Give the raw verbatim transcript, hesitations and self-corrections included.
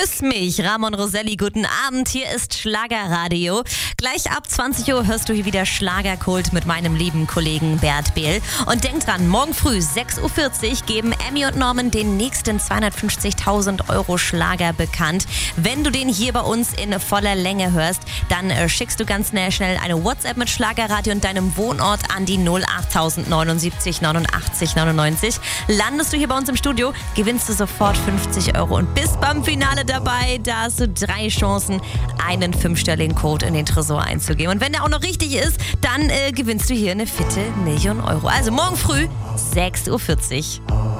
Küss mich, Ramon Roselli, guten Abend, hier ist Schlagerradio. Gleich ab zwanzig Uhr hörst du hier wieder Schlagerkult mit meinem lieben Kollegen Bert Behl. Und denk dran, morgen früh sechs Uhr vierzig geben Emmy und Norman den nächsten zweihundertfünfzigtausend Euro Schlager bekannt. Wenn du den hier bei uns in voller Länge hörst, dann äh, schickst du ganz schnell, schnell eine WhatsApp mit Schlagerradio und deinem Wohnort an die null acht neunundsiebzig neunundachtzig neunundneunzig. Landest du hier bei uns im Studio, gewinnst du sofort fünfzig Euro und bist beim Finale dabei. Da hast du drei Chancen, einen fünfstelligen Code in den Tresor einzugeben. Und wenn der auch noch richtig ist, dann äh, gewinnst du hier eine fitte Million Euro. Also morgen früh sechs Uhr vierzig.